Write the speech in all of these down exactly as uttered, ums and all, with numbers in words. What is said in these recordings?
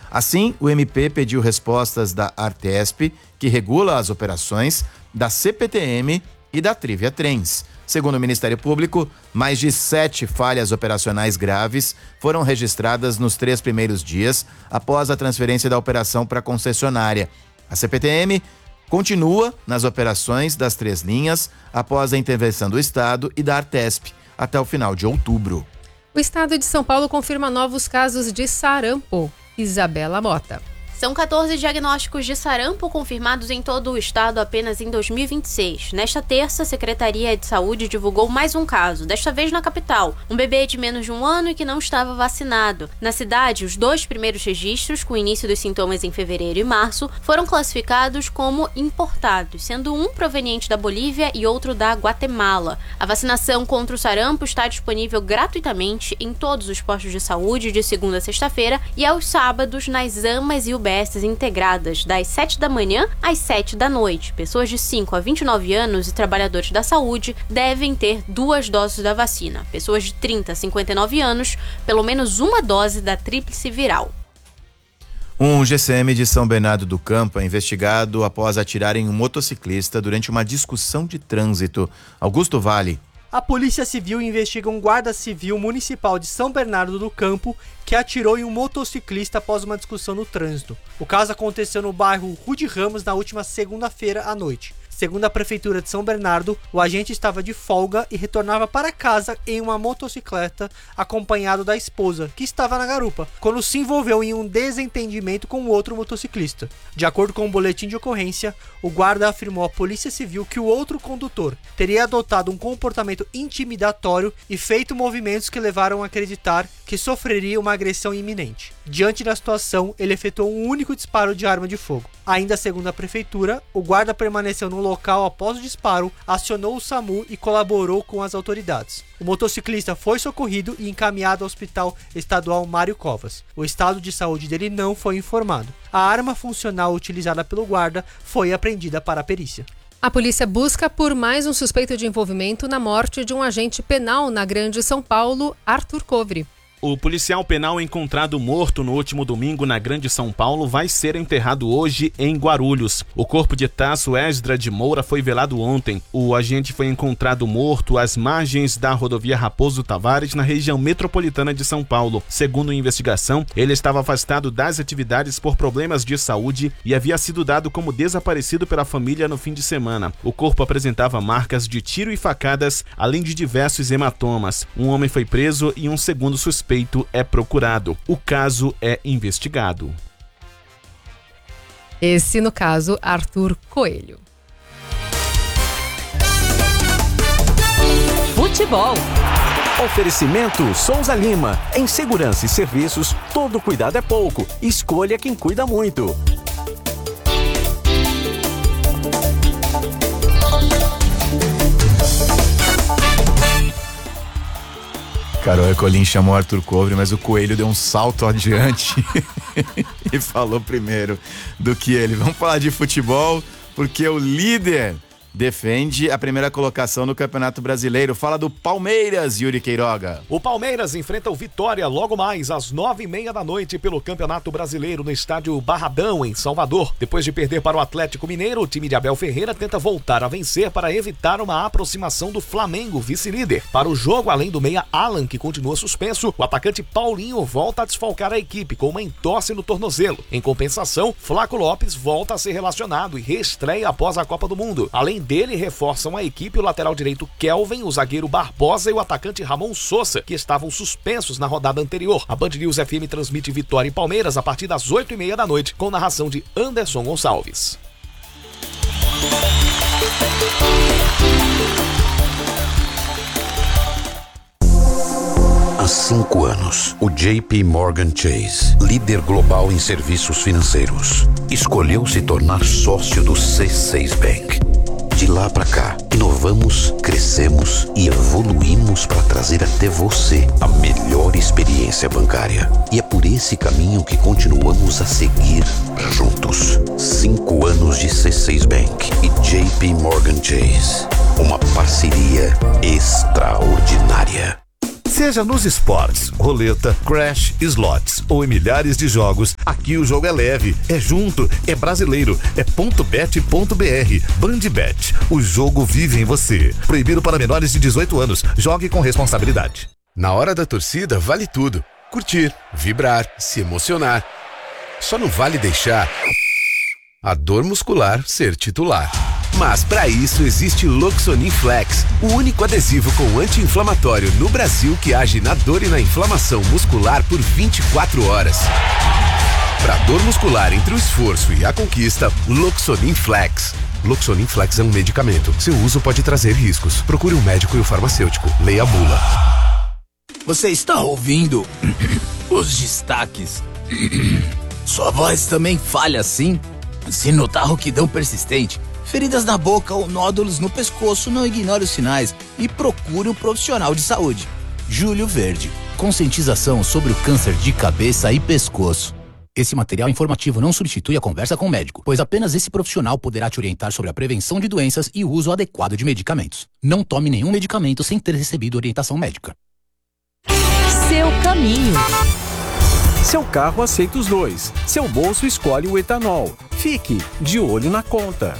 Assim, o M P pediu respostas da Artesp, que regula as operações, da C P T M e da Trivia Trens. Segundo o Ministério Público, mais de sete falhas operacionais graves foram registradas nos três primeiros dias após a transferência da operação para a concessionária. A C P T M continua nas operações das três linhas após a intervenção do Estado e da Artesp até o final de outubro. O Estado de São Paulo confirma novos casos de sarampo. Isabela Mota. São quatorze diagnósticos de sarampo confirmados em todo o estado apenas em dois mil e vinte e seis. Nesta terça, a Secretaria de Saúde divulgou mais um caso, desta vez na capital. Um bebê de menos de um ano e que não estava vacinado. Na cidade, os dois primeiros registros, com início dos sintomas em fevereiro e março, foram classificados como importados, sendo um proveniente da Bolívia e outro da Guatemala. A vacinação contra o sarampo está disponível gratuitamente em todos os postos de saúde de segunda a sexta-feira e aos sábados nas AMAs e U B S integradas, das sete da manhã às sete da noite. Pessoas de cinco a vinte e nove anos e trabalhadores da saúde devem ter duas doses da vacina. Pessoas de trinta a cinquenta e nove anos, pelo menos uma dose da tríplice viral. Um G C M de São Bernardo do Campo é investigado após atirar em um motociclista durante uma discussão de trânsito. Augusto Vale. A Polícia Civil investiga um guarda civil municipal de São Bernardo do Campo que atirou em um motociclista após uma discussão no trânsito. O caso aconteceu no bairro Rude Ramos na última segunda-feira à noite. Segundo a Prefeitura de São Bernardo, o agente estava de folga e retornava para casa em uma motocicleta acompanhado da esposa, que estava na garupa, quando se envolveu em um desentendimento com outro motociclista. De acordo com o boletim de ocorrência, o guarda afirmou à Polícia Civil que o outro condutor teria adotado um comportamento intimidatório e feito movimentos que levaram a acreditar que sofreria uma agressão iminente. Diante da situação, ele efetuou um único disparo de arma de fogo. Ainda segundo a Prefeitura, o guarda permaneceu no local após o disparo, acionou o SAMU e colaborou com as autoridades. O motociclista foi socorrido e encaminhado ao Hospital Estadual Mário Covas. O estado de saúde dele não foi informado. A arma funcional utilizada pelo guarda foi apreendida para a perícia. A polícia busca por mais um suspeito de envolvimento na morte de um agente penal na Grande São Paulo, Arthur Covre. O policial penal encontrado morto no último domingo na Grande São Paulo vai ser enterrado hoje em Guarulhos. O corpo de Tasso Esdra de Moura foi velado ontem. O agente foi encontrado morto às margens da rodovia Raposo Tavares, na região metropolitana de São Paulo. Segundo a investigação, ele estava afastado das atividades por problemas de saúde e havia sido dado como desaparecido pela família no fim de semana. O corpo apresentava marcas de tiro e facadas, além de diversos hematomas. Um homem foi preso e um segundo suspeito suspeito é procurado. O caso é investigado. Esse, no caso, Arthur Coelho. Futebol. Oferecimento Souza Lima. Em segurança e serviços, todo cuidado é pouco. Escolha quem cuida muito. Carol Ecolim chamou Arthur Covre, mas o Coelho deu um salto adiante e falou primeiro do que ele. Vamos falar de futebol, porque o líder defende a primeira colocação no Campeonato Brasileiro. Fala do Palmeiras, Yuri Queiroga. O Palmeiras enfrenta o Vitória logo mais às nove e meia da noite pelo Campeonato Brasileiro no estádio Barradão, em Salvador. Depois de perder para o Atlético Mineiro, o time de Abel Ferreira tenta voltar a vencer para evitar uma aproximação do Flamengo, vice-líder. Para o jogo, além do meia Alan, que continua suspenso, o atacante Paulinho volta a desfalcar a equipe com uma entorse no tornozelo. Em compensação, Flaco Lopes volta a ser relacionado e reestreia após a Copa do Mundo. Além dele, reforçam a equipe o lateral direito Kelvin, o zagueiro Barbosa e o atacante Ramon Sousa, que estavam suspensos na rodada anterior. A Band News F M transmite Vitória e Palmeiras a partir das oito e meia da noite, com narração de Anderson Gonçalves. Há cinco anos, o J P Morgan Chase, líder global em serviços financeiros, escolheu se tornar sócio do C seis Bank. De lá pra cá, inovamos, crescemos e evoluímos para trazer até você a melhor experiência bancária. E é por esse caminho que continuamos a seguir juntos. Cinco anos de C seis Bank e J P Morgan Chase. Uma parceria extraordinária. Seja nos esportes, roleta, crash, slots ou em milhares de jogos, aqui o jogo é leve, é junto, é brasileiro, é ponto bet ponto br. Bandbet, o jogo vive em você. Proibido para menores de dezoito anos. Jogue com responsabilidade. Na hora da torcida vale tudo. Curtir, vibrar, se emocionar. Só não vale deixar a dor muscular ser titular. Mas para isso existe Loxonin Flex, o único adesivo com anti-inflamatório no Brasil que age na dor e na inflamação muscular por vinte e quatro horas. Para dor muscular entre o esforço e a conquista, Loxonin Flex. Loxonin Flex é um medicamento. Seu uso pode trazer riscos. Procure um médico e o farmacêutico. Leia a bula. Você está ouvindo os destaques? Sua voz também falha assim? Se notar rouquidão persistente, feridas na boca ou nódulos no pescoço, não ignore os sinais e procure um profissional de saúde. Júlio Verde, conscientização sobre o câncer de cabeça e pescoço. Esse material informativo não substitui a conversa com o médico, pois apenas esse profissional poderá te orientar sobre a prevenção de doenças e o uso adequado de medicamentos. Não tome nenhum medicamento sem ter recebido orientação médica. Seu caminho. Seu carro aceita os dois. Seu bolso escolhe o etanol. Fique de olho na conta.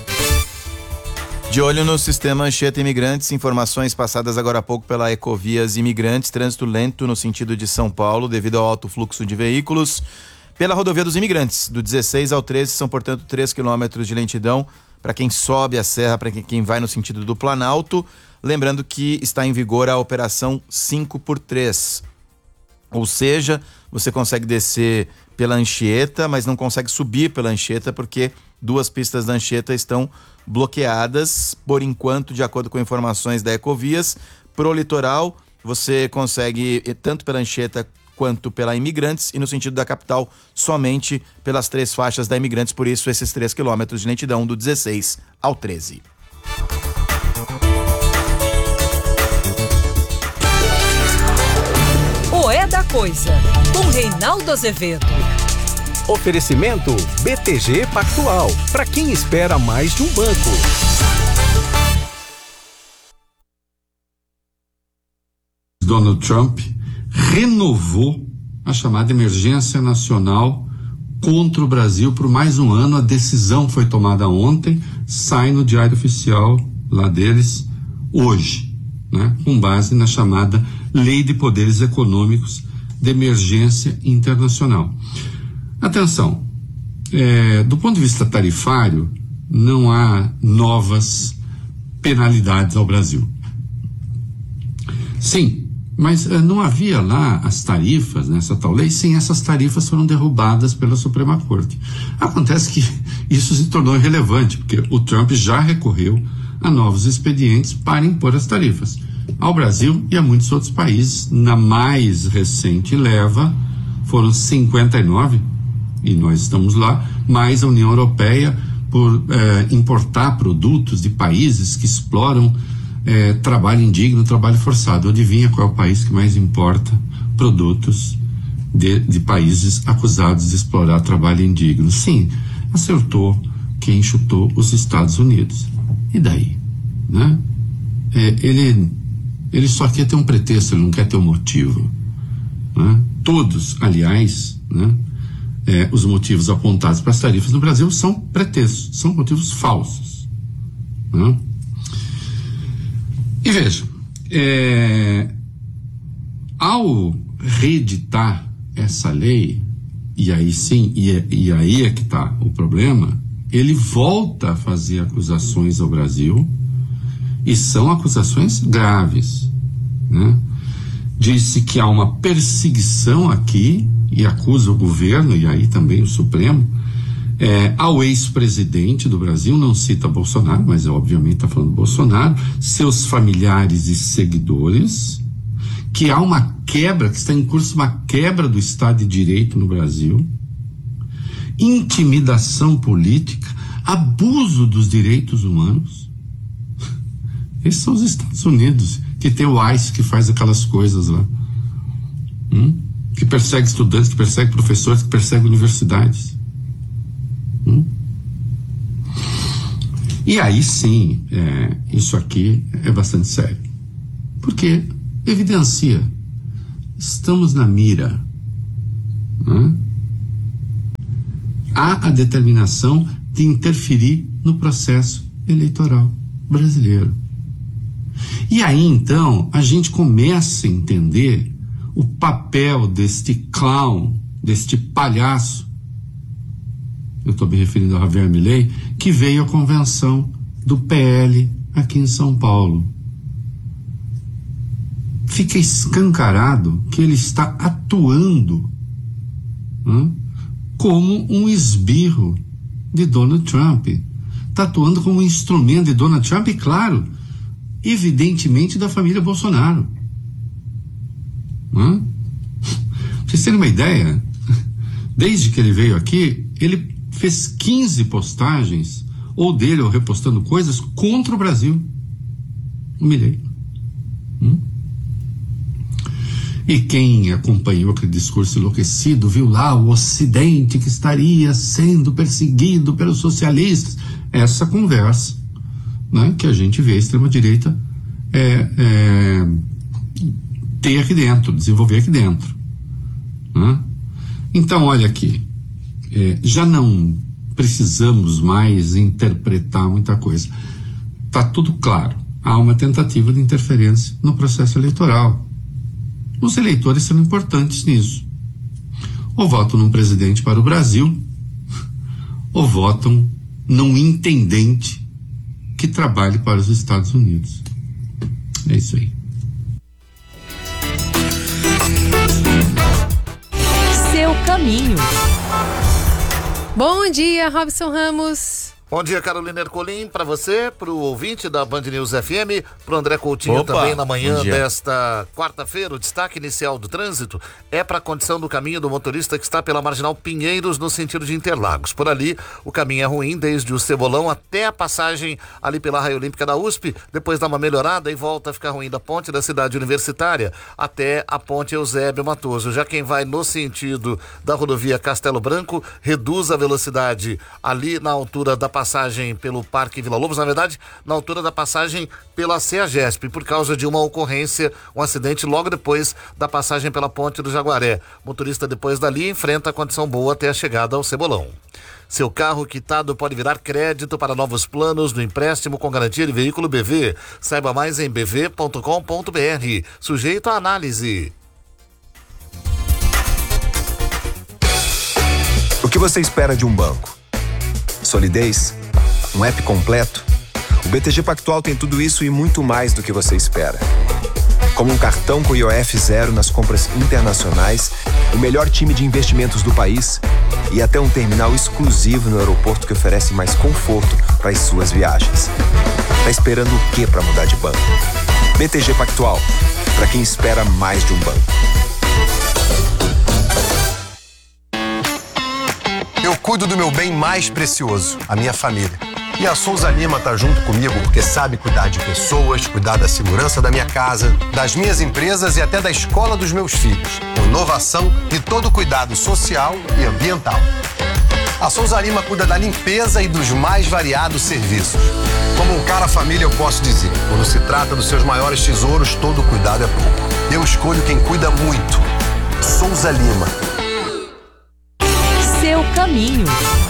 De olho no sistema Anchieta Imigrantes, informações passadas agora há pouco pela Ecovias Imigrantes, trânsito lento no sentido de São Paulo devido ao alto fluxo de veículos. Pela rodovia dos Imigrantes, do dezesseis ao treze, são portanto três quilômetros de lentidão para quem sobe a serra, para quem vai no sentido do Planalto. Lembrando que está em vigor a operação cinco por três. Ou seja, você consegue descer pela Anchieta, mas não consegue subir pela Anchieta porque duas pistas da Anchieta estão bloqueadas. Por enquanto, de acordo com informações da Ecovias, pro litoral você consegue tanto pela Anchieta quanto pela Imigrantes e no sentido da capital somente pelas três faixas da Imigrantes, por isso esses três quilômetros de lentidão do dezesseis ao treze. O É da Coisa, com Reinaldo Azevedo. Oferecimento B T G Pactual, para quem espera mais de um banco. Donald Trump renovou a chamada emergência nacional contra o Brasil por mais um ano. A decisão foi tomada ontem, sai no diário oficial lá deles hoje, né, com base na chamada Lei de Poderes Econômicos de Emergência Internacional. Atenção, é, do ponto de vista tarifário, não há novas penalidades ao Brasil. Sim, mas uh, não havia lá as tarifas nessa tal lei. Sim, essas tarifas foram derrubadas pela Suprema Corte. Acontece que isso se tornou irrelevante, porque o Trump já recorreu a novos expedientes para impor as tarifas ao Brasil e a muitos outros países. Na mais recente leva foram cinquenta e nove, e nós estamos lá, mais a União Europeia por eh, importar produtos de países que exploram É, trabalho indigno, trabalho forçado. Adivinha qual é o país que mais importa produtos de, de países acusados de explorar trabalho indigno? Sim, acertou quem chutou: os Estados Unidos. E daí? Né? É, ele, ele só quer ter um pretexto, ele não quer ter um motivo. Né? Todos, aliás, né, é, os motivos apontados para as tarifas no Brasil são pretextos, são motivos falsos. Né? E veja, é, ao reeditar essa lei, e aí sim, e, e aí é que está o problema, ele volta a fazer acusações ao Brasil, e são acusações graves, né? Disse que há uma perseguição aqui, e acusa o governo, e aí também o Supremo, É, ao ex-presidente do Brasil, não cita Bolsonaro, mas obviamente está falando Bolsonaro, seus familiares e seguidores, que há uma quebra, que está em curso uma quebra do Estado de Direito no Brasil, intimidação política, abuso dos direitos humanos. Esses são os Estados Unidos, que tem o ICE que faz aquelas coisas lá, hum? que persegue estudantes, que persegue professores, que persegue universidades. Hum? E aí sim, é, isso aqui é bastante sério, porque evidencia estamos na mira. Né? Há a determinação de interferir no processo eleitoral brasileiro. E aí, então, a gente começa a entender o papel deste clown, deste palhaço, eu estou me referindo ao Javier Milei, que veio à convenção do P L aqui em São Paulo. Fica escancarado que ele está atuando, né, como um esbirro de Donald Trump. Está atuando como um instrumento de Donald Trump e, claro, evidentemente da família Bolsonaro. Né? Pra vocês terem uma ideia, desde que ele veio aqui, ele fez quinze postagens, ou dele, ou repostando coisas, contra o Brasil. Humilhei. Hum? E quem acompanhou aquele discurso enlouquecido viu lá o Ocidente que estaria sendo perseguido pelos socialistas. Essa conversa, né, que a gente vê a extrema-direita é, é, ter aqui dentro, desenvolver aqui dentro. Né? Então, olha aqui, é, já não precisamos mais interpretar muita coisa. Está tudo claro. Há uma tentativa de interferência no processo eleitoral. Os eleitores são importantes nisso. Ou votam num presidente para o Brasil, ou votam num intendente que trabalhe para os Estados Unidos. É isso aí. Seu caminho. Bom dia, Robson Ramos. Bom dia, Carolina Ercolim, para você, para o ouvinte da Band News F M, para o André Coutinho. Opa, também na manhã desta quarta-feira. O destaque inicial do trânsito é para a condição do caminho do motorista que está pela Marginal Pinheiros no sentido de Interlagos. Por ali, o caminho é ruim desde o Cebolão até a passagem ali pela Raia Olímpica da U S P, depois dá uma melhorada e volta a ficar ruim da ponte da Cidade Universitária até a ponte Eusébio Matoso. Já quem vai no sentido da rodovia Castelo Branco, reduz a velocidade ali na altura da passagem pelo Parque Vila Lobos, na verdade, na altura da passagem pela CEAGESP, por causa de uma ocorrência, um acidente logo depois da passagem pela Ponte do Jaguaré. O motorista depois dali enfrenta a condição boa até a chegada ao Cebolão. Seu carro quitado pode virar crédito para novos planos do empréstimo com garantia de veículo B V. Saiba mais em b v ponto com ponto b r. Sujeito à análise. O que você espera de um banco? Solidez? Um app completo? O B T G Pactual tem tudo isso e muito mais do que você espera. Como um cartão com I O F zero nas compras internacionais, o melhor time de investimentos do país e até um terminal exclusivo no aeroporto que oferece mais conforto para as suas viagens. Tá esperando o quê para mudar de banco? B T G Pactual, para quem espera mais de um banco. Eu cuido do meu bem mais precioso, a minha família. E a Souza Lima tá junto comigo porque sabe cuidar de pessoas, cuidar da segurança da minha casa, das minhas empresas e até da escola dos meus filhos. Com inovação e todo cuidado social e ambiental. A Souza Lima cuida da limpeza e dos mais variados serviços. Como um cara família, eu posso dizer, quando se trata dos seus maiores tesouros, todo cuidado é pouco. Eu escolho quem cuida muito. Souza Lima. Seu caminho.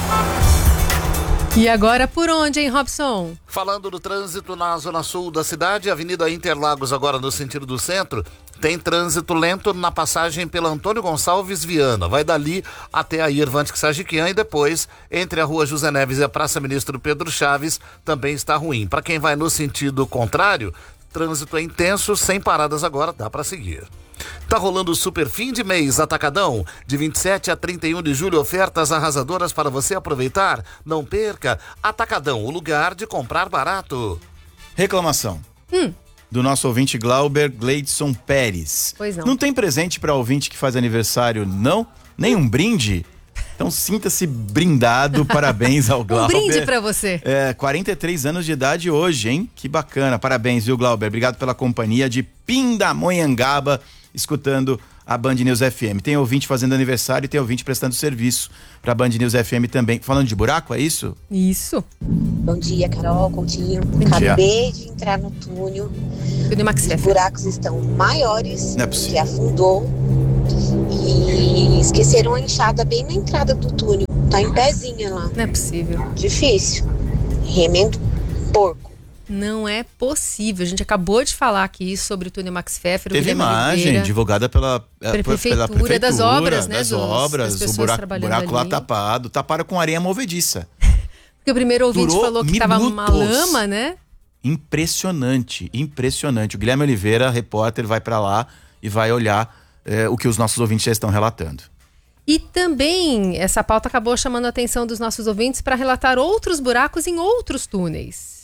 E agora por onde, hein, Robson? Falando do trânsito na zona sul da cidade, Avenida Interlagos agora no sentido do centro, tem trânsito lento na passagem pela Antônio Gonçalves Viana. Vai dali até a Irvante Sajiquian e depois entre a Rua José Neves e a Praça Ministro Pedro Chaves também está ruim. Para quem vai no sentido contrário, trânsito é intenso, sem paradas agora, dá para seguir. Tá rolando o super fim de mês Atacadão, de vinte e sete a trinta e um de julho, ofertas arrasadoras para você aproveitar. Não perca, Atacadão, o lugar de comprar barato. Reclamação. Hum. Do nosso ouvinte Glauber Gleidson Pérez. Pois não. Não tem presente para ouvinte que faz aniversário, não? Nem um brinde? Então sinta-se brindado, parabéns ao Glauber. Um brinde pra você. É, quarenta e três anos de idade hoje, hein? Que bacana, parabéns, viu, Glauber? Obrigado pela companhia de Pindamonhangaba, escutando a Band News F M. Tem ouvinte fazendo aniversário e tem ouvinte prestando serviço para a Band News F M também. Falando de buraco, é isso? Isso. Bom dia, Carol, Coutinho. Acabei de entrar no túnel. Os buracos estão maiores, Não é que afundou. E esqueceram a enxada bem na entrada do túnel. Tá em pezinha lá. Não é possível. Difícil. Remendo porco. Não é possível. A gente acabou de falar aqui sobre o túnel Max Pfeffer. Teve imagem divulgada pela, pela, prefeitura, pela prefeitura das obras, né? Das dos, obras, das o buraco, buraco ali. lá tapado. Taparam com areia movediça. Porque o primeiro ouvinte Durou falou que minutos. tava uma lama, né? Impressionante, impressionante. O Guilherme Oliveira, repórter, vai para lá e vai olhar eh, o que os nossos ouvintes já estão relatando. E também essa pauta acabou chamando a atenção dos nossos ouvintes para relatar outros buracos em outros túneis.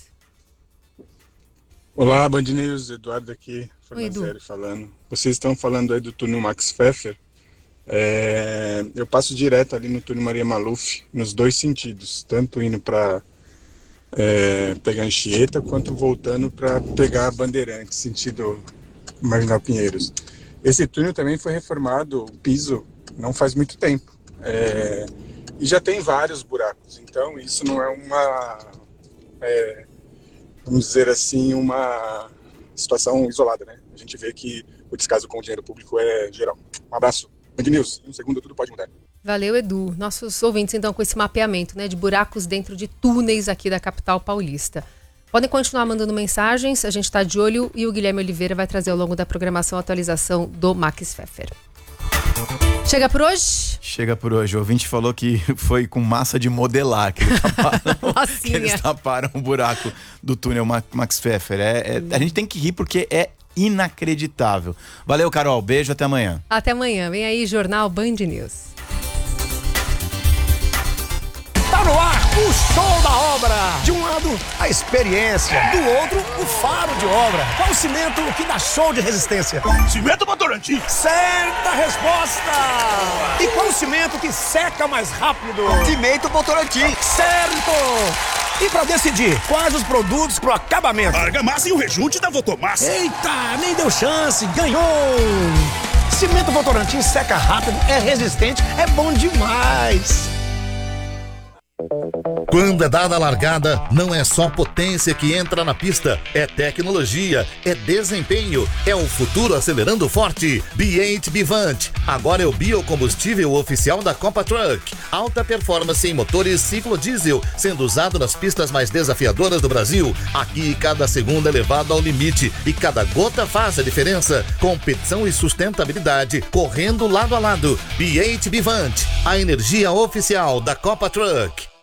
Olá, Band News, Eduardo aqui, Fornazieri falando. Vocês estão falando aí do túnel Max Pfeffer. É, eu passo direto ali no túnel Maria Maluf, nos dois sentidos, tanto indo para é, pegar Anchieta, quanto voltando para pegar a Bandeirantes, sentido Marginal Pinheiros. Esse túnel também foi reformado, o piso, não faz muito tempo. É, e já tem vários buracos, então isso não é uma... É, vamos dizer assim, uma situação isolada, né? A gente vê que o descaso com o dinheiro público é geral. Um abraço. Band News, em um segundo tudo pode mudar. Valeu, Edu. Nossos ouvintes, então, com esse mapeamento, né, de buracos dentro de túneis aqui da capital paulista. Podem continuar mandando mensagens, a gente está de olho e o Guilherme Oliveira vai trazer ao longo da programação a atualização do Max Pfeffer. Chega por hoje? Chega por hoje. O ouvinte falou que foi com massa de modelar que eles taparam, que eles taparam o buraco do túnel Max Pfeffer. É, é, a gente tem que rir porque é inacreditável. Valeu, Carol. Beijo, até amanhã. Até amanhã. Vem aí, Jornal Band News. Tá no ar o show da obra. De um lado, a experiência. Do outro, o faro de obra. Qual o cimento que dá show de resistência? Cimento Votorantim. Certa resposta. E qual o cimento que seca mais rápido? Cimento Votorantim. Certo. E pra decidir quais os produtos pro acabamento? Argamassa e o rejunte da Votomassa. Eita, nem deu chance. Ganhou. Cimento Votorantim seca rápido, é resistente, é bom demais. Quando é dada a largada, não é só potência que entra na pista, é tecnologia, é desempenho, é o futuro acelerando forte. B oito Bivant, agora é o biocombustível oficial da Copa Truck. Alta performance em motores ciclo diesel, sendo usado nas pistas mais desafiadoras do Brasil. Aqui cada segundo é levado ao limite e cada gota faz a diferença. Competição e sustentabilidade correndo lado a lado. B oito Bivant, a energia oficial da Copa Truck.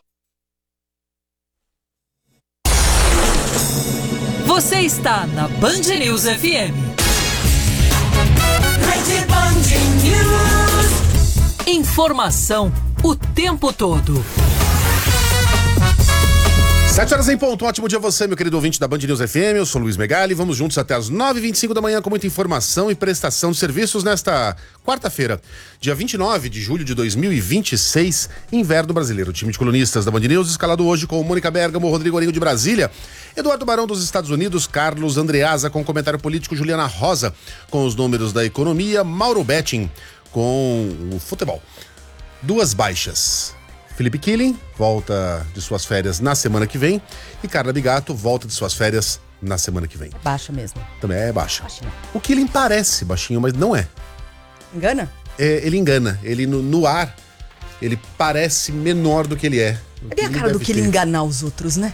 Você está na Band News F M. Rede Band News. Informação o tempo todo. Sete horas em ponto, um ótimo dia a você, meu querido ouvinte da Band News F M, eu sou Luiz Megali, vamos juntos até as nove e vinte e cinco da manhã com muita informação e prestação de serviços nesta quarta-feira, dia vinte e nove de julho de dois mil e vinte e seis, inverno brasileiro. O time de colunistas da Band News escalado hoje com Mônica Bergamo, Rodrigo Orinho de Brasília, Eduardo Barão dos Estados Unidos, Carlos Andreasa com comentário político, Juliana Rosa com os números da economia, Mauro Betting com o futebol. Duas baixas. Felipe Killing volta de suas férias na semana que vem e Carla Bigato volta de suas férias na semana que vem. É baixa mesmo. Também é baixa. Baixinho. O Killing parece baixinho, mas não é. Engana? É, ele engana. Ele no, no ar, ele parece menor do que ele é. Cadê a cara do Killing enganar os outros, né?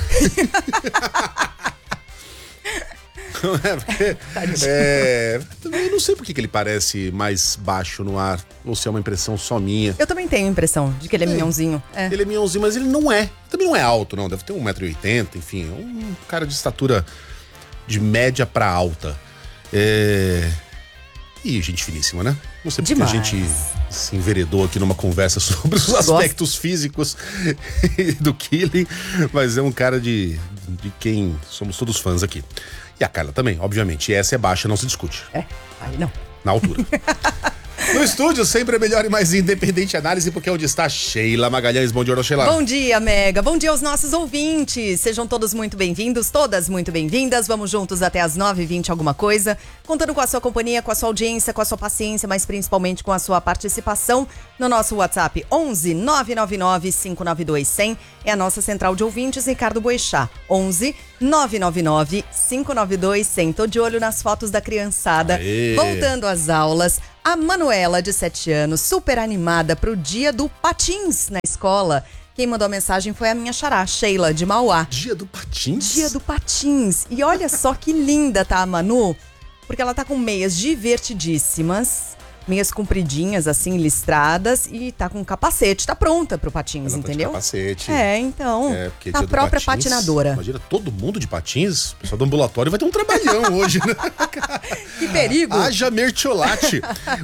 É, porque, é, eu não sei por que ele parece mais baixo no ar, ou se é uma impressão só minha. Eu também tenho a impressão de que ele é, é minhãozinho. É. Ele é minhãozinho, mas ele não é. Também não é alto, não. Deve ter um metro e oitenta, enfim. É um cara de estatura de média pra alta. É... E gente finíssima, né? Não sei porque Demais. a gente se enveredou aqui numa conversa sobre os aspectos Gosto. físicos do Killing, mas é um cara de, de quem somos todos fãs aqui. E a Carla também, obviamente. E essa é baixa, não se discute. É, aí não. Na altura. No estúdio, sempre é melhor e mais independente análise, porque é onde está Sheila Magalhães. Bom dia, Sheila. Bom dia, Mega. Bom dia aos nossos ouvintes. Sejam todos muito bem-vindos, todas muito bem-vindas. Vamos juntos até as nove e vinte alguma coisa, contando com a sua companhia, com a sua audiência, com a sua paciência, mas principalmente com a sua participação no nosso WhatsApp onze nove nove nove cinco nove dois zero zero. É a nossa central de ouvintes, Ricardo Boechat. onze nove nove nove cinco nove dois zero zero. Tô de olho nas fotos da criançada. Aê. Voltando às aulas, a Manuela, de sete anos, super animada pro dia do patins na escola. Quem mandou a mensagem foi a minha xará, Sheila, de Mauá. Dia do patins? Dia do patins. E olha só que linda tá a Manu, porque ela tá com meias divertidíssimas, meias compridinhas, assim, listradas, e tá com capacete, tá pronta pro patins, Ela tá de entendeu? capacete. É, então, É, porque tá dia a do própria patins, patinadora. Imagina todo mundo de patins, o pessoal do ambulatório vai ter um trabalhão hoje, né? Que perigo! Haja mertiolate.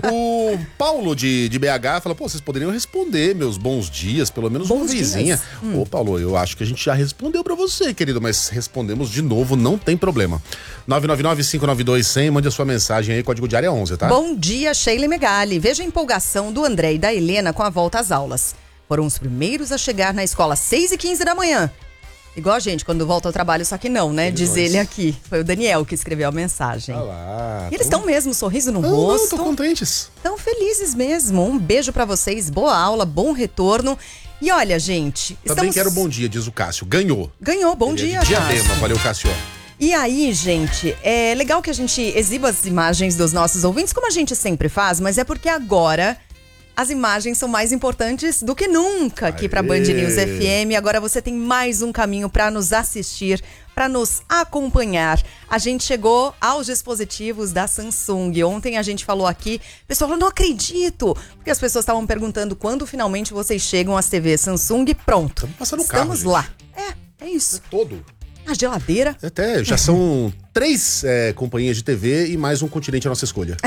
O Paulo de, de B H fala, pô, vocês poderiam responder meus bons dias, pelo menos uma Bons vizinha. dias? Hum. Ô, Paulo, eu acho que a gente já respondeu pra você, querido, mas respondemos de novo, não tem problema. nove nove nove cinco nove dois zero zero, mande a sua mensagem aí, código de área onze, tá? Bom dia, Sheila e Megali. Veja a empolgação do André e da Helena com a volta às aulas. Foram os primeiros a chegar na escola às seis e quinze da manhã. Igual a gente, quando volta ao trabalho, só que não, né? Diz ele aqui. Foi o Daniel que escreveu a mensagem. Ah lá, E eles tão- estão mesmo, sorriso no Não, rosto. não, tô contentes. Estão felizes mesmo. Um beijo pra vocês, boa aula, bom retorno. E olha, gente, Também estamos... quero bom dia, diz o Cássio. Ganhou. Ganhou, bom Ele é dia, de Diadema, Cássio. valeu, Cássio. E aí, gente, é legal que a gente exiba as imagens dos nossos ouvintes, como a gente sempre faz, mas é porque agora as imagens são mais importantes do que nunca aqui para Band News F M. Agora você tem mais um caminho para nos assistir, para nos acompanhar. A gente chegou aos dispositivos da Samsung. Ontem a gente falou aqui, o pessoal falou, não acredito, porque as pessoas estavam perguntando quando finalmente vocês chegam às T Vs Samsung. Pronto, Estamos passando o carro, estamos gente. lá. É, é isso. Todo. A geladeira. Até já são três é, companhias de T V e mais um continente à nossa escolha.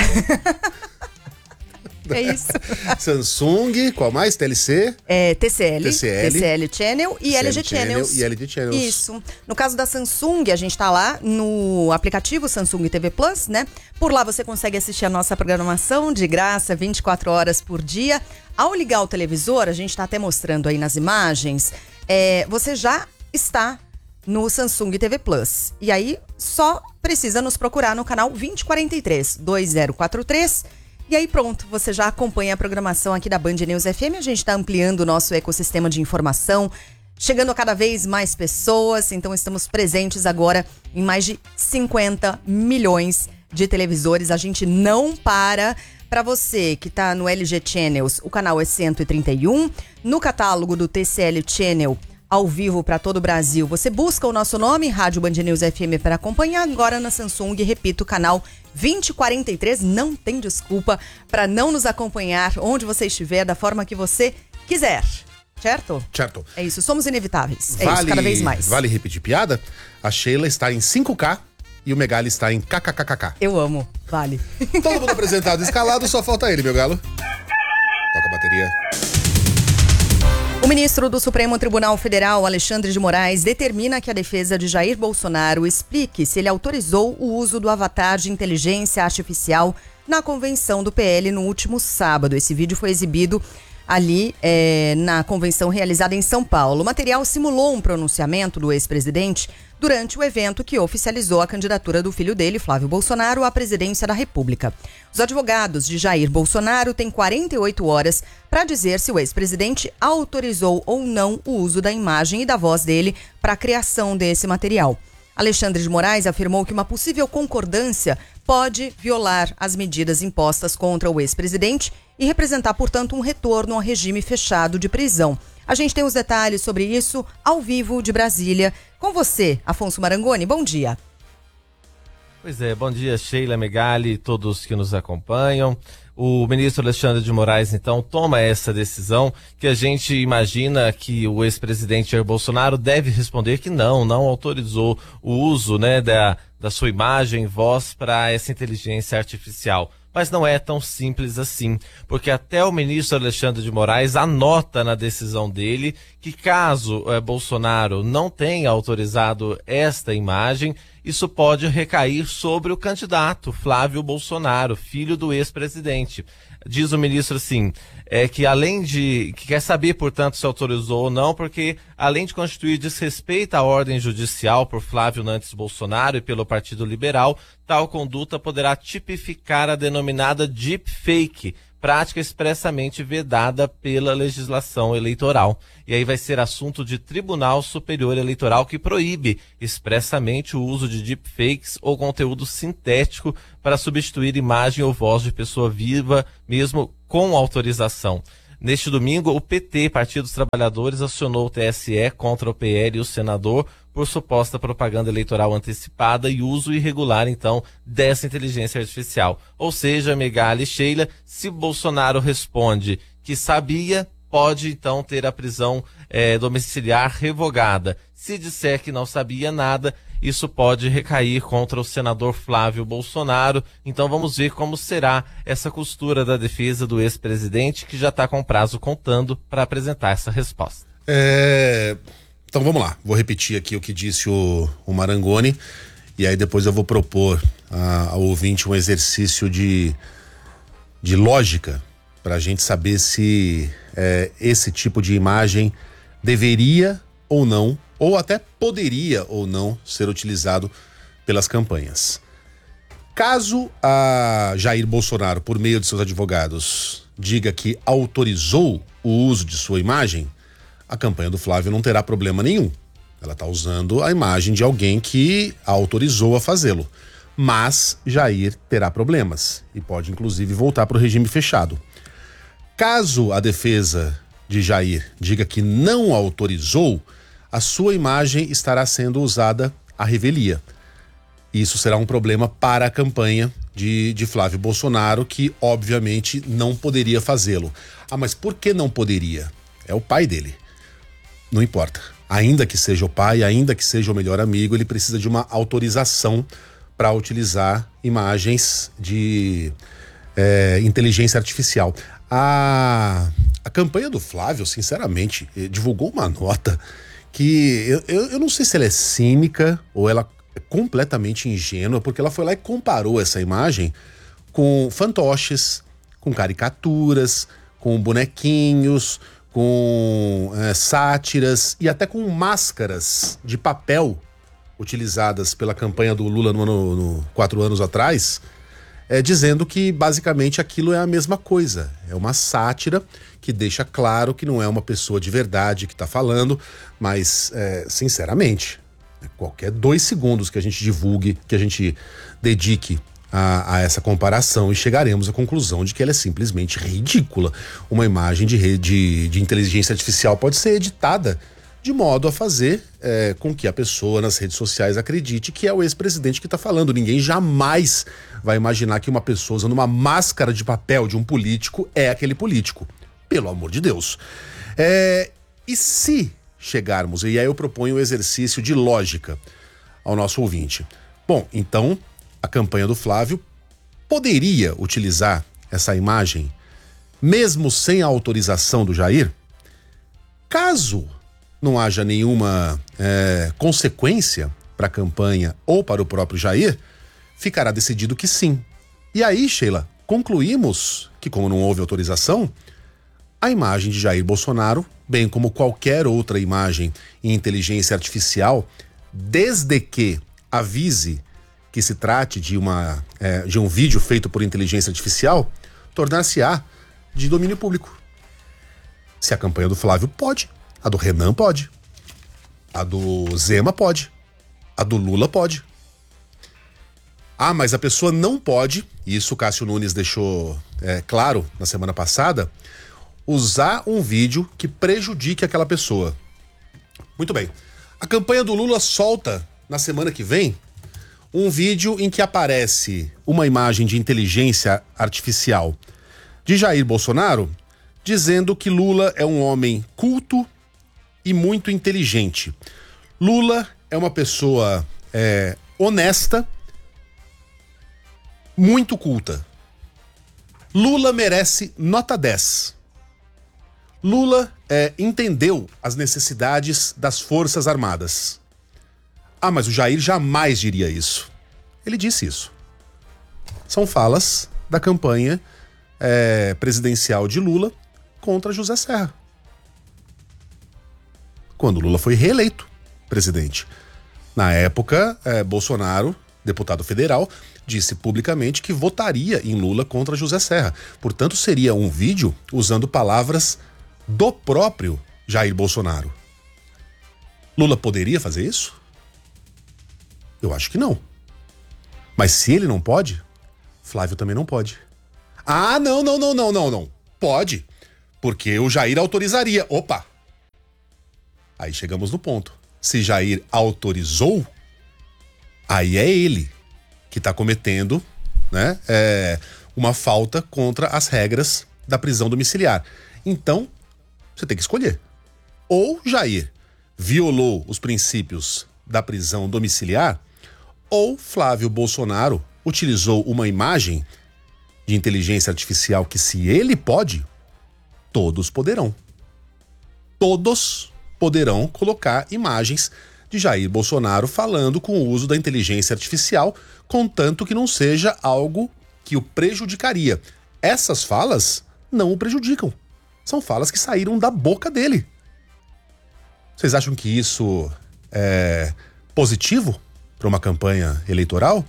É isso. Samsung, qual mais? T L C? É, T C L, T C L, T C L Channel e T C L L G Channel Channels. e L G Channels. Isso. No caso da Samsung, a gente tá lá no aplicativo Samsung T V Plus, né? Por lá você consegue assistir a nossa programação de graça, vinte e quatro horas por dia. Ao ligar o televisor, a gente tá até mostrando aí nas imagens, é, você já está no Samsung T V Plus. E aí, só precisa nos procurar no canal vinte quarenta e três, dois zero quatro três. E aí pronto, você já acompanha a programação aqui da Band News F M. A gente está ampliando o nosso ecossistema de informação, chegando a cada vez mais pessoas. Então estamos presentes agora em mais de cinquenta milhões de televisores. A gente não para. Para você que está no L G Channels, o canal é cento e trinta e um. No catálogo do T C L Channel, ao vivo para todo o Brasil, você busca o nosso nome, Rádio Band News F M, para acompanhar. Agora na Samsung, repito, canal vinte quarenta e três, não tem desculpa para não nos acompanhar onde você estiver, da forma que você quiser, certo? Certo. É isso, somos inevitáveis, é isso, cada vez mais. Vale repetir piada? A Sheila está em cinco K e o Megali está em kkkk. Eu amo, vale. Todo mundo apresentado, escalado, só falta ele, meu galo. Toca a bateria. O ministro do Supremo Tribunal Federal, Alexandre de Moraes, determina que a defesa de Jair Bolsonaro explique se ele autorizou o uso do avatar de inteligência artificial na convenção do P L no último sábado. Esse vídeo foi exibido ali é, na convenção realizada em São Paulo. O material simulou um pronunciamento do ex-presidente durante o evento que oficializou a candidatura do filho dele, Flávio Bolsonaro, à presidência da República. Os advogados de Jair Bolsonaro têm quarenta e oito horas para dizer se o ex-presidente autorizou ou não o uso da imagem e da voz dele para a criação desse material. Alexandre de Moraes afirmou que uma possível concordância pode violar as medidas impostas contra o ex-presidente e representar, portanto, um retorno ao regime fechado de prisão. A gente tem os detalhes sobre isso ao vivo de Brasília. Com você, Afonso Marangoni, bom dia. Pois é, bom dia, Sheila, Megali, todos que nos acompanham. O ministro Alexandre de Moraes, então, toma essa decisão que a gente imagina que o ex-presidente Jair Bolsonaro deve responder que não, não autorizou o uso, né, da, da sua imagem e voz para essa inteligência artificial. Mas não é tão simples assim, porque até o ministro Alexandre de Moraes anota na decisão dele que caso eh, Bolsonaro não tenha autorizado esta imagem, isso pode recair sobre o candidato Flávio Bolsonaro, filho do ex-presidente. diz o ministro assim, é que além de, que quer saber, portanto, se autorizou ou não, porque além de constituir desrespeito à ordem judicial por Flávio Nantes Bolsonaro e pelo Partido Liberal, tal conduta poderá tipificar a denominada deepfake, prática expressamente vedada pela legislação eleitoral. E aí vai ser assunto de Tribunal Superior Eleitoral, que proíbe expressamente o uso de deepfakes ou conteúdo sintético para substituir imagem ou voz de pessoa viva, mesmo com autorização. Neste domingo, o P T, Partido dos Trabalhadores, acionou o T S E contra o P L e o senador por suposta propaganda eleitoral antecipada e uso irregular, então, dessa inteligência artificial. Ou seja, Megali e Sheila, se Bolsonaro responde que sabia, pode, então, ter a prisão eh, domiciliar revogada. Se disser que não sabia nada, isso pode recair contra o senador Flávio Bolsonaro. Então vamos ver como será essa costura da defesa do ex-presidente, que já está com prazo contando para apresentar essa resposta. É... Então vamos lá, vou repetir aqui o que disse o, o Marangoni, e aí depois eu vou propor a, ao ouvinte um exercício de, de lógica para a gente saber se é, esse tipo de imagem deveria ou não, ou até poderia ou não ser utilizado pelas campanhas. Caso a Jair Bolsonaro, por meio de seus advogados, diga que autorizou o uso de sua imagem, a campanha do Flávio não terá problema nenhum. Ela está usando a imagem de alguém que a autorizou a fazê-lo. Mas Jair terá problemas e pode inclusive voltar para o regime fechado. Caso a defesa de Jair diga que não autorizou, a sua imagem estará sendo usada à revelia. Isso será um problema para a campanha de, de Flávio Bolsonaro, que obviamente não poderia fazê-lo. Ah, mas por que não poderia? É o pai dele. Não importa. Ainda que seja o pai, ainda que seja o melhor amigo, ele precisa de uma autorização para utilizar imagens de é, inteligência artificial. A, a campanha do Flávio, sinceramente, divulgou uma nota que eu, eu, eu não sei se ela é cínica ou ela é completamente ingênua, porque ela foi lá e comparou essa imagem com fantoches, com caricaturas, com bonequinhos, com é, sátiras e até com máscaras de papel utilizadas pela campanha do Lula no ano, no, quatro anos atrás, é, dizendo que basicamente aquilo é a mesma coisa. É uma sátira que deixa claro que não é uma pessoa de verdade que está falando, mas é, sinceramente, qualquer dois segundos que a gente divulgue, que a gente dedique A, a essa comparação, e chegaremos à conclusão de que ela é simplesmente ridícula. Uma imagem de, rede, de inteligência artificial pode ser editada de modo a fazer é, com que a pessoa nas redes sociais acredite que é o ex-presidente que está falando. Ninguém jamais vai imaginar que uma pessoa usando uma máscara de papel de um político é aquele político. Pelo amor de Deus. É, e se chegarmos, e aí eu proponho um exercício de lógica ao nosso ouvinte. Bom, então a campanha do Flávio poderia utilizar essa imagem mesmo sem a autorização do Jair? Caso não haja nenhuma é, consequência para a campanha ou para o próprio Jair, ficará decidido que sim. E aí, Sheila, concluímos que, como não houve autorização, a imagem de Jair Bolsonaro, bem como qualquer outra imagem em inteligência artificial, desde que avise que se trate de, uma, é, de um vídeo feito por inteligência artificial, tornar-se-á de domínio público. Se a campanha do Flávio pode, a do Renan pode, a do Zema pode, a do Lula pode. Ah, mas a pessoa não pode, e isso o Cássio Nunes deixou é, claro na semana passada, usar um vídeo que prejudique aquela pessoa. Muito bem. A campanha do Lula solta na semana que vem um vídeo em que aparece uma imagem de inteligência artificial de Jair Bolsonaro dizendo que Lula é um homem culto e muito inteligente. Lula é uma pessoa é, honesta, muito culta. Lula merece nota dez. Lula é, entendeu as necessidades das Forças Armadas. Ah, mas o Jair jamais diria isso. Ele disse isso. São falas da campanha é, presidencial de Lula contra José Serra. Quando Lula foi reeleito presidente. Na época, é, Bolsonaro, deputado federal, disse publicamente que votaria em Lula contra José Serra. Portanto, seria um vídeo usando palavras do próprio Jair Bolsonaro. Lula poderia fazer isso? Eu acho que não. Mas se ele não pode, Flávio também não pode. Ah, não, não, não, não, não, não. Pode. Porque o Jair autorizaria. Opa! Aí chegamos no ponto. Se Jair autorizou, aí é ele que está cometendo, né, é, uma falta contra as regras da prisão domiciliar. Então, você tem que escolher. Ou Jair violou os princípios da prisão domiciliar, ou Flávio Bolsonaro utilizou uma imagem de inteligência artificial que, se ele pode, todos poderão. Todos poderão colocar imagens de Jair Bolsonaro falando com o uso da inteligência artificial, contanto que não seja algo que o prejudicaria. Essas falas não o prejudicam. São falas que saíram da boca dele. Vocês acham que isso é positivo para uma campanha eleitoral?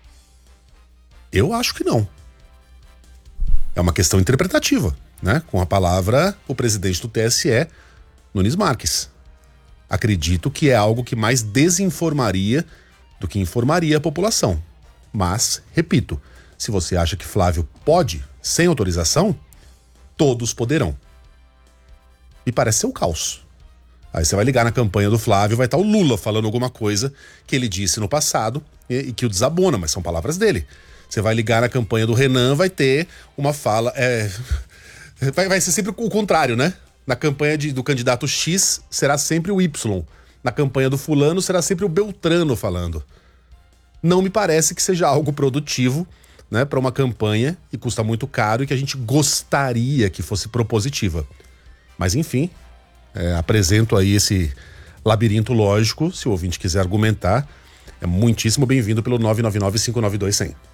Eu acho que não. É uma questão interpretativa, né? Com a palavra, o presidente do T S E, Nunes Marques. Acredito que é algo que mais desinformaria do que informaria a população. Mas, repito, se você acha que Flávio pode, sem autorização, todos poderão. E parece ser o caos. Aí você vai ligar na campanha do Flávio, vai estar o Lula falando alguma coisa que ele disse no passado e, e que o desabona, mas são palavras dele. Você vai ligar na campanha do Renan, vai ter uma fala... É... Vai, vai ser sempre o contrário, né? Na campanha de, do candidato X, será sempre o Y. Na campanha do fulano, será sempre o Beltrano falando. Não me parece que seja algo produtivo, né, para uma campanha, e custa muito caro, e que a gente gostaria que fosse propositiva. Mas, enfim, é, apresento aí esse labirinto lógico. Se o ouvinte quiser argumentar, é muitíssimo bem-vindo pelo nove nove nove, cinco nove dois, cem.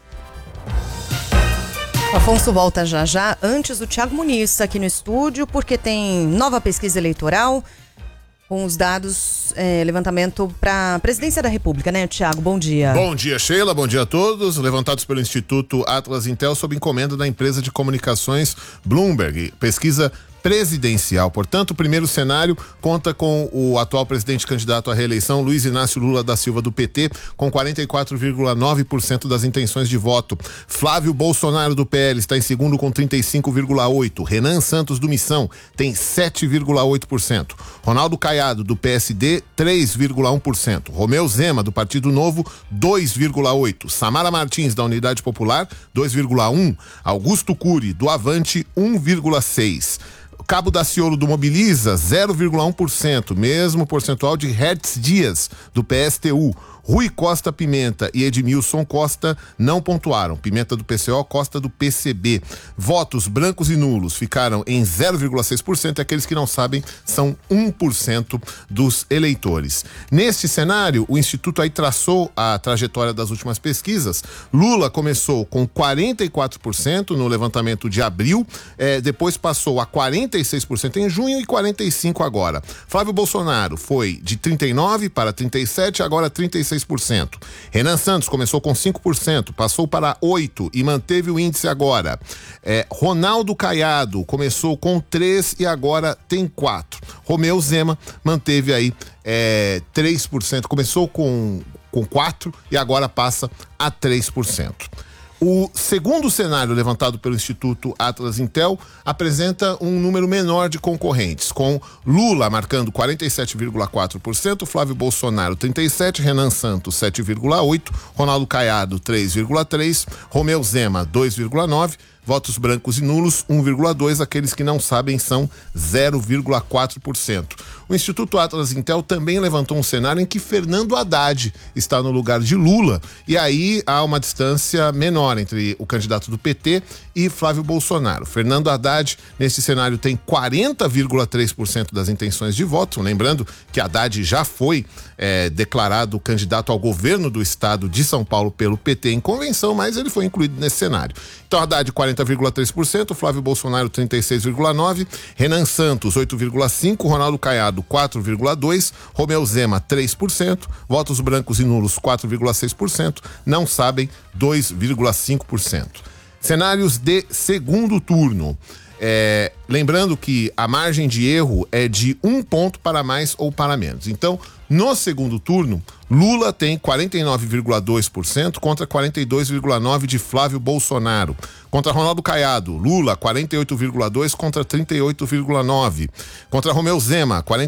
O Afonso volta já já, antes o Thiago Muniz aqui no estúdio, porque tem nova pesquisa eleitoral com os dados, é, levantamento para a presidência da República, né, Thiago? Bom dia. Bom dia, Sheila, bom dia a todos. Levantados pelo Instituto Atlas Intel sob encomenda da empresa de comunicações Bloomberg. Pesquisa presidencial. Portanto, o primeiro cenário conta com o atual presidente candidato à reeleição, Luiz Inácio Lula da Silva, do P T, com quarenta e quatro vírgula nove por cento das intenções de voto. Flávio Bolsonaro, do P L, está em segundo com trinta e cinco vírgula oito por cento. Renan Santos, do Missão, tem sete vírgula oito por cento. Ronaldo Caiado, do P S D, três vírgula um por cento. Romeu Zema, do Partido Novo, dois vírgula oito por cento. Samara Martins, da Unidade Popular, dois vírgula um por cento. Augusto Cury, do Avante, um vírgula seis por cento. Cabo Daciolo, do Mobiliza, zero vírgula um por cento, mesmo percentual de Hertz Dias, do P S T U. Rui Costa Pimenta e Edmilson Costa não pontuaram. Pimenta do P C O, Costa do P C B. Votos brancos e nulos ficaram em zero vírgula seis por cento e aqueles que não sabem são um por cento dos eleitores. Neste cenário, o Instituto aí traçou a trajetória das últimas pesquisas. Lula começou com quarenta e quatro por cento no levantamento de abril, eh, depois passou a quarenta e seis por cento em junho e quarenta e cinco por cento agora. Flávio Bolsonaro foi de trinta e nove por cento para trinta e sete por cento, agora trinta e seis por cento. Renan Santos começou com cinco por cento, passou para oito por cento e manteve o índice agora. É, Ronaldo Caiado começou com três por cento e agora tem quatro por cento. Romeu Zema manteve aí é, três por cento, começou com, com quatro por cento e agora passa a três por cento. O segundo cenário levantado pelo Instituto Atlas Intel apresenta um número menor de concorrentes, com Lula marcando quarenta e sete vírgula quatro por cento, Flávio Bolsonaro trinta e sete por cento, Renan Santos sete vírgula oito por cento, Ronaldo Caiado três vírgula três por cento, Romeu Zema dois vírgula nove por cento, votos brancos e nulos um vírgula dois por cento, aqueles que não sabem são zero vírgula quatro por cento. O Instituto Atlas Intel também levantou um cenário em que Fernando Haddad está no lugar de Lula, e aí há uma distância menor entre o candidato do P T e Flávio Bolsonaro. Fernando Haddad, nesse cenário, tem quarenta vírgula três por cento das intenções de voto, lembrando que Haddad já foi é, declarado candidato ao governo do estado de São Paulo pelo P T em convenção, mas ele foi incluído nesse cenário. Então Haddad quarenta cinquenta vírgula três por cento, Flávio Bolsonaro trinta e seis vírgula nove por cento, Renan Santos oito vírgula cinco por cento, Ronaldo Caiado quatro vírgula dois por cento, Romeu Zema três por cento, votos brancos e nulos quatro vírgula seis por cento, não sabem dois vírgula cinco por cento. Cenários de segundo turno. É, lembrando que a margem de erro é de um ponto para mais ou para menos. Então, no segundo turno, Lula tem quarenta e nove vírgula dois por cento contra quarenta e dois vírgula nove por cento de Flávio Bolsonaro. Contra Ronaldo Caiado, Lula quarenta e oito vírgula dois por cento contra trinta e oito vírgula nove por cento. Contra Romeu Zema, quarenta